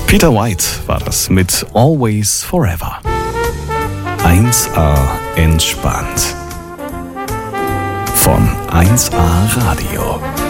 Peter White war das mit Always Forever. 1A entspannt. Von 1A Radio.